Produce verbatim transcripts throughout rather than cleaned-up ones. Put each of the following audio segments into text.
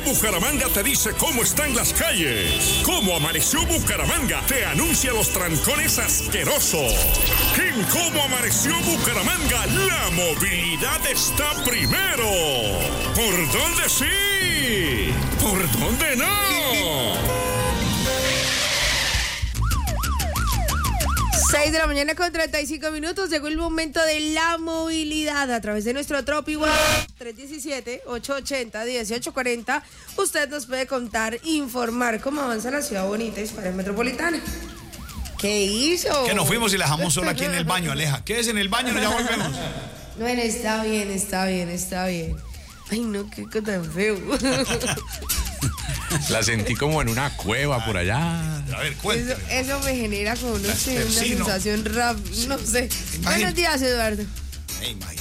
Bucaramanga te dice cómo están las calles. Cómo amaneció Bucaramanga te anuncia los trancones asquerosos. En Cómo amaneció Bucaramanga, la movilidad está primero. ¿Por dónde sí? ¿Por dónde no? seis de la mañana con treinta y cinco minutos. Llegó el momento de la movilidad a través de nuestro Tropi WhatsApp tres uno siete, ocho ocho cero, uno ocho cuatro cero. Usted nos puede contar, informar cómo avanza la ciudad bonita y para el metropolitana. ¿Qué hizo? Que nos fuimos y la dejamos sola aquí en el baño, Aleja. Quédese en el baño, ya volvemos. Bueno, está bien, está bien, está bien. Ay, no, qué cosa tan feo. La sentí como en una cueva por allá. A ver, cuéntame. Eso, eso me genera como, no sé, una sí, sensación no. rap, no sé. Imagínate. Buenos días, Eduardo. Me imagino.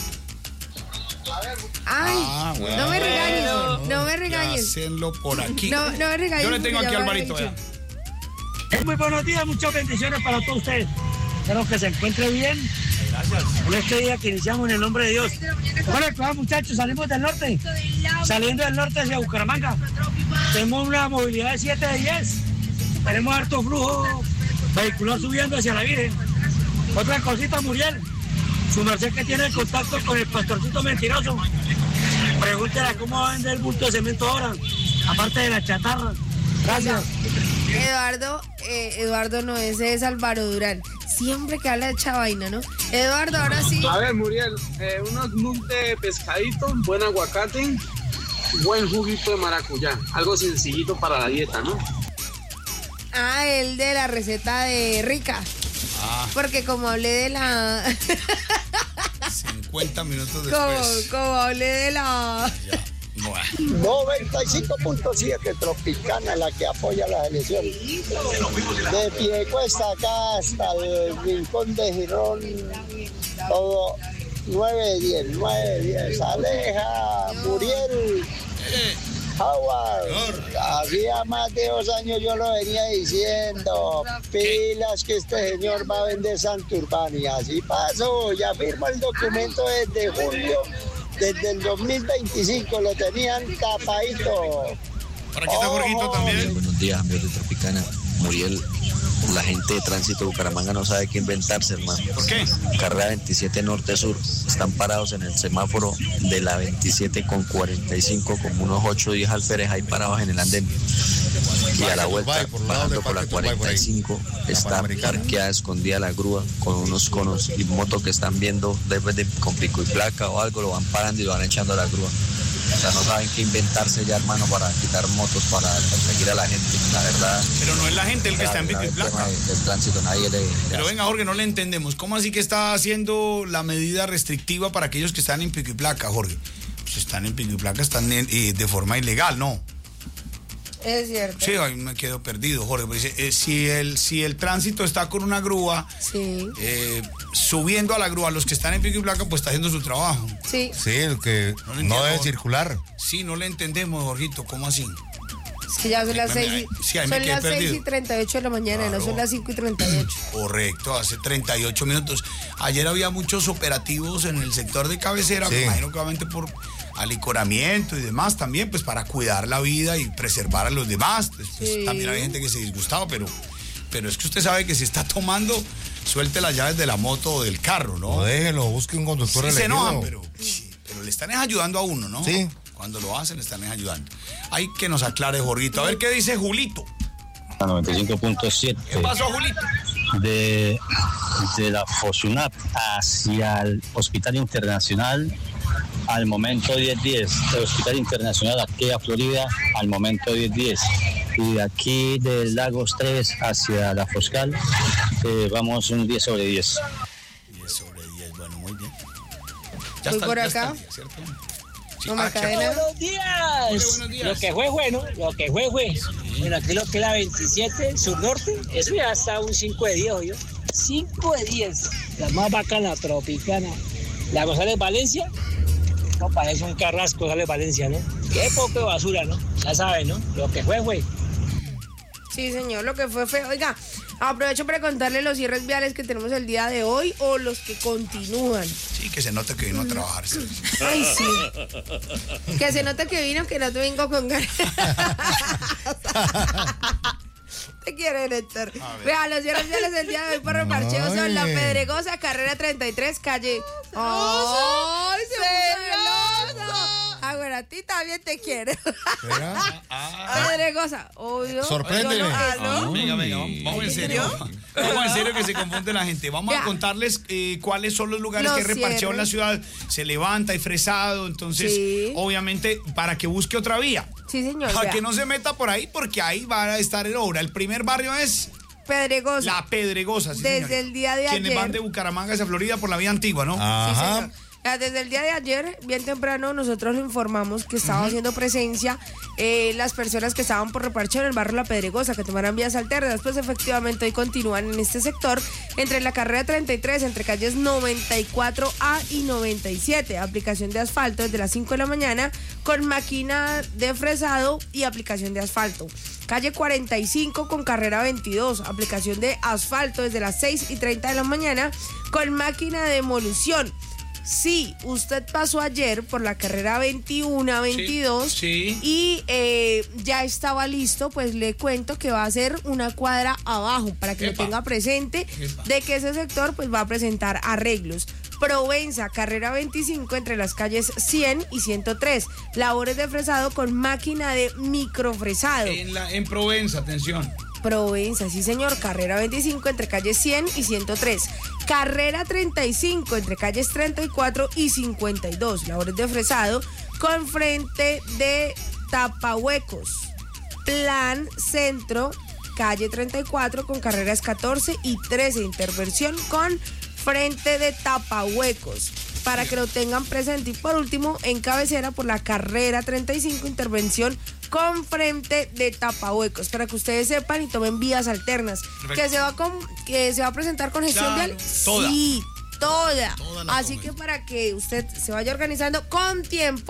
Ay, Ah, bueno. no me regañes, no, no me Ya regañes. hacenlo por aquí. No, no me regañes. Yo le tengo porque aquí ya al me Alvarito, había vea. Muy buenos días, muchas bendiciones para todos ustedes. Espero que se encuentre bien. Gracias. En este día que iniciamos en el nombre de Dios. Bueno, claro, muchachos, salimos del norte. Saliendo del norte hacia Bucaramanga. Tenemos una movilidad de siete de diez. Tenemos harto flujo vehicular subiendo hacia la Virgen. Otra cosita, Muriel. Su merced que tiene contacto con el pastorcito mentiroso. Pregúntale cómo va a vender el bulto de cemento ahora. Aparte de la chatarra. Gracias. Eduardo, eh, Eduardo no, ese es Álvaro Durán. Siempre que habla de esa vaina, ¿no? Eduardo, ahora sí. A ver, Muriel, eh, unos munk de pescadito, buen aguacate, buen juguito de maracuyá. Algo sencillito para la dieta, ¿no? Ah, el de la receta de Rica. Ah. Porque como hablé de la... cincuenta minutos como, después. como hablé de la... Ya. Bueno. noventa y cinco punto siete Tropicana, la que apoya la selección. De Piedecuesta acá hasta el rincón de Girón, todo nueve de diez, nueve de diez. Aleja, Muriel, Howard, hacía más de dos años yo lo venía diciendo, pilas que este señor va a vender Santurbán, y así pasó, ya firmó el documento desde julio. Desde el dos mil veinticinco lo tenían tapadito. Por aquí está Jorgito también. Buenos días, amigos de Tropicana. Muriel, la gente de tránsito de Bucaramanga no sabe qué inventarse, hermano. ¿Por qué? Carrera veintisiete Norte-Sur. Están parados en el semáforo de la veintisiete con cuarenta y cinco, como unos ocho o diez alférez ahí parados en el andén. Y a la vuelta, bajando por la cuarenta y cinco, está parqueada, escondida la grúa con unos conos y motos que están viendo desde con pico y placa o algo, lo van parando y lo van echando a la grúa. O sea, no saben qué inventarse ya, hermano, para quitar motos, para perseguir a la gente, la verdad. Pero no es la gente el que está en pico y placa. El tránsito, nadie le... Pero venga, Jorge, no le entendemos. ¿Cómo así que está haciendo la medida restrictiva para aquellos que están en pico y placa, Jorge? Pues están en pico y placa, están en, eh, de forma ilegal, ¿no? Es cierto. Sí, ahí me quedo perdido, Jorge. Pero dice, eh, si, el, si el tránsito está con una grúa, Sí. eh, subiendo a la grúa, los que están en pico y placa, pues está haciendo su trabajo. Sí. Sí, el que No no, le entiendo, debe Jorge. circular. Sí, no le entendemos, Jorgito, ¿cómo así? Es que ya son las Me- me- seis y, sí, ahí me son quedé las seis perdido. y treinta y ocho de la mañana, Claro. no son las cinco y treinta y ocho. Correcto, hace treinta y ocho minutos. Ayer había muchos operativos en el sector de cabecera, Sí. me imagino que obviamente por alicoramiento y demás también, pues para cuidar la vida y preservar a los demás. Pues, pues, Sí. también hay gente que se disgustaba, pero, pero es que usted sabe que si está tomando, suelte las llaves de la moto o del carro, ¿no? No déjelo, busque un conductor Sí se elegido. enojan, pero, pero le están ayudando a uno, ¿no? Sí. Cuando lo hacen, le están ayudando. Hay que nos aclare, Jorgito. A ver qué dice Julito. noventa y cinco punto siete. ¿Qué pasó, Julito? De, de la Fosunat hacia el Hospital Internacional al momento diez diez. El Hospital Internacional aquí a Florida al momento diez diez. Y de aquí del Lagos tres hacia la Foscal eh, vamos un diez sobre diez. diez sobre diez, bueno, muy bien. Ya Voy está, por ya acá. está el día, ¿cierto? Sí, Como ah, cadena. ya- Buenos días. Hola, buenos días. Lo que fue, fue, ¿no? Lo que fue, fue. Bueno, aquí lo que es la veintisiete, sur norte, eso ya está un cinco de diez, ¿oyó? cinco de diez. La más bacana, la Tropicana. La González Valencia, no parece un carrasco González Valencia, ¿no? Qué poco de basura, ¿no? Ya saben, ¿no? Lo que fue, fue. Sí, señor, lo que fue feo. Oiga, Aprovecho para contarle los cierres viales que tenemos el día de hoy o los que continúan. Sí, que se nota que vino a trabajar. ¿Sí? Ay, sí. Que se nota que vino, que no te vengo con ganas. Te quieren, Héctor. Vea, los cierres viales del día de hoy por reparcheo son La Pedregosa, carrera treinta y tres, calle. ¡Ay, celoso! Ah, bueno, a ti también te quiero. Pedregosa, obvio. Sorpréndeme. No, ah, ¿no? Venga, venga, vamos, vamos en serio. Vamos en serio que se confunde la gente. Vamos Ya. a contarles eh, cuáles son los lugares Los que reparcheo en la cierres. ciudad. Se levanta y fresado, entonces, Sí. obviamente, para que busque otra vía. Sí, señor. Para vea. que no se meta por ahí, porque ahí va a estar en obra. El primer barrio es Pedregosa. La Pedregosa. Sí, Desde señor. el día de Quienes ayer. van de Bucaramanga hacia Florida por la vía antigua, ¿no? Sí, Ajá. señor. Ya, desde el día de ayer, bien temprano, nosotros le informamos que estaba haciendo presencia eh, las personas que estaban por reparcheo en el barrio La Pedregosa, que tomaran vías alternas. Pues efectivamente hoy continúan en este sector, entre la carrera treinta y tres, entre calles noventa y cuatro A y noventa y siete. Aplicación de asfalto desde las cinco de la mañana con máquina de fresado y aplicación de asfalto. Calle cuarenta y cinco con carrera veintidós, aplicación de asfalto desde las seis y treinta de la mañana con máquina de emolusión. Sí, usted pasó ayer por la carrera veintiuno, veintidós Sí, sí. y eh, ya estaba listo, pues le cuento que va a ser una cuadra abajo para que lo Epa. tenga presente Epa. de que ese sector pues va a presentar arreglos. Provenza, carrera veinticinco entre las calles cien y ciento tres. Labores de fresado con máquina de microfresado. En, la, en Provenza, atención. Provenza, sí señor, carrera veinticinco entre calles cien y ciento tres. Carrera treinta y cinco entre calles treinta y cuatro y cincuenta y dos. Labores de fresado con frente de tapahuecos. Plan Centro, calle treinta y cuatro con carreras catorce y trece. Intervención con frente de tapahuecos, para que lo tengan presente. Y por último, en cabecera por la carrera treinta y cinco, intervención con frente de tapahuecos, para que ustedes sepan y tomen vías alternas. Perfecto. Que se va con, que se va a presentar con gestión Claro, vial. toda. Sí, toda. Toda la Así tomen. que para que usted se vaya organizando con tiempo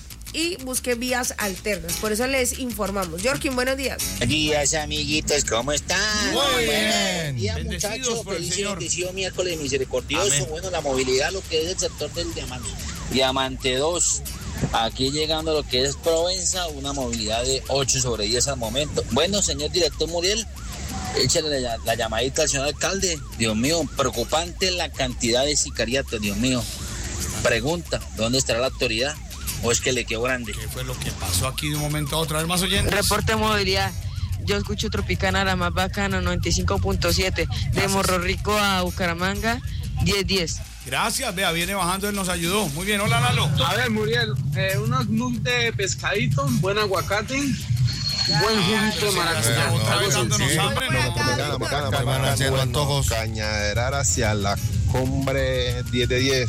y busque vías alternas. Por eso les informamos. Yorkin, buenos días. Buenos días, amiguitos, ¿cómo están? Muy bien. Buenos días, Bendecidos muchachos. por el Feliz y Señor. bendecido miércoles misericordioso. Amén. Bueno, la movilidad, lo que es el sector del diamante. Diamante dos. Aquí llegando a lo que es Provenza, una movilidad de ocho sobre diez al momento. Bueno, señor director Muriel, échale la, la llamadita al señor alcalde. Dios mío, preocupante la cantidad de sicariatos, Dios mío. Pregunta, ¿dónde estará la autoridad? ¿O es que le quedó grande? ¿Qué fue lo que pasó aquí de un momento a otro? A ver, más oyentes. Reporte de movilidad. Yo escucho Tropicana, la más bacana, noventa y cinco punto siete. De Morro Rico a Bucaramanga, diez diez. Gracias, vea, viene bajando, él nos ayudó. Muy bien, hola Lalo. A ver, Muriel, eh, unos nuggets de pescadito, buen aguacate, buen juguito de maracuyá. Otra vez dándonos Sí. hambre, ¿no? Bacana, bacana, me van haciendo antojos. Cañaderal hacia la cumbre diez de diez.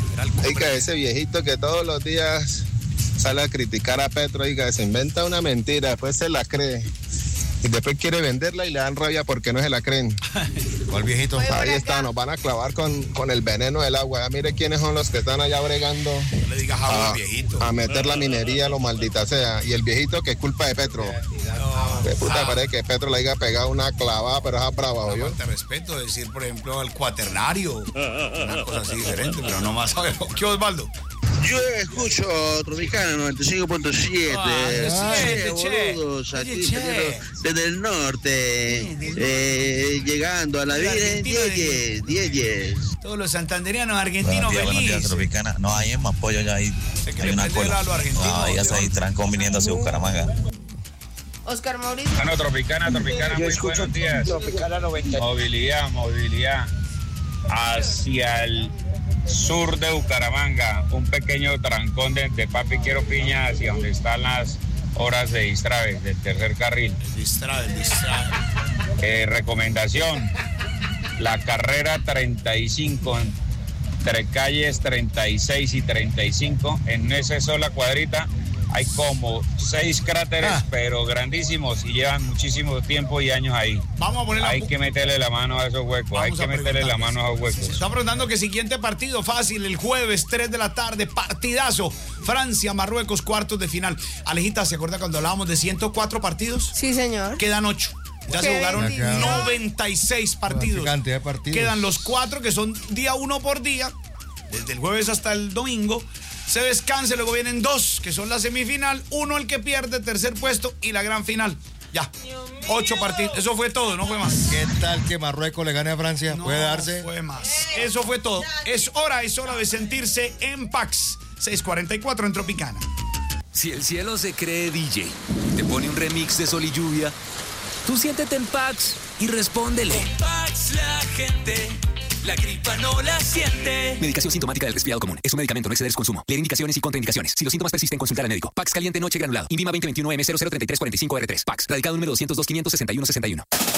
Y que ese viejito que todos los días sale a criticar a Petro y que se inventa una mentira, después se la cree. Y después quiere venderla y le dan rabia porque no se la creen. ¿Cuál viejito? Ahí está, nos van a clavar con, con el veneno del agua. Mire quiénes son los que están allá bregando No le digas agua a, al viejito. a meter la minería, lo maldita sea. Y el viejito que es culpa de Petro. De puta, parece que Petro le haya pegado una clavada, pero es brava, yo. Te respeto, decir, por ejemplo, al cuaternario. Una cosa así diferente, pero no más sabemos. ¿Qué, Osvaldo? Yo escucho Tropicana noventa y cinco punto siete. Ah, Che, che, boludos, oye, aquí che. saliendo desde el norte, eh, llegando a la El Virgen, argentino diez de- diez, diez diez. Todos los santanderianos argentinos Buenos días, buenos días, felices. Tropicana. No, hay en Mapoyo ya hay, Sé que hay le una prende cola. a lo argentino, Ah, ya se Dios. hay trancón viniendo hacia Bucaramanga. Oscar Mauricio. Bueno, Tropicana, Tropicana, Yo muy escucho buenos días. Tropicana noventa. Movilidad, movilidad hacia el sur de Bucaramanga. Un pequeño trancón de, de Papi Quiero Piña hacia donde están las horas de Distrave, del tercer carril. Distrae, distrae. Eh, recomendación, la carrera treinta y cinco entre calles treinta y seis y treinta y cinco, en esa sola cuadrita hay como seis cráteres, Ah. pero grandísimos y llevan muchísimo tiempo y años ahí. Vamos a poner la... Hay que meterle la mano a esos huecos, hay Vamos que a meterle la preguntarles. mano a esos Se huecos. está preguntando que siguiente partido fácil, el jueves, tres de la tarde, partidazo. Francia, Marruecos, cuartos de final. Alejita, ¿se acuerda cuando hablábamos de ciento cuatro partidos? Sí, señor. Quedan ocho. Ya Qué se jugaron bendición. noventa y seis partidos. Cantidad de partidos. Quedan los cuatro que son día uno por día, desde el jueves hasta el domingo. Se descansa, luego vienen dos, que son la semifinal, uno el que pierde, tercer puesto y la gran final. Ya, ocho partidos, eso fue todo, no fue más. ¿Qué tal que Marruecos le gane a Francia? No ¿Puede darse? fue más, eso fue todo. Es hora, es hora de sentirse en Pax, seiscientos cuarenta y cuatro en Tropicana. Si el cielo se cree D J, te pone un remix de Sol y Lluvia, tú siéntete en Pax y respóndele. En Pax la gente, la gripa no la siente. Medicación sintomática del resfriado común. Es un medicamento, no exceder su consumo. Leer indicaciones y contraindicaciones. Si los síntomas persisten, consultar al médico. Pax caliente noche granulado. Invima veinte veintiuno M cero cero tres tres cuatro cinco R tres. Pax. Radicado número doscientos dos quinientos sesenta y uno sesenta y uno.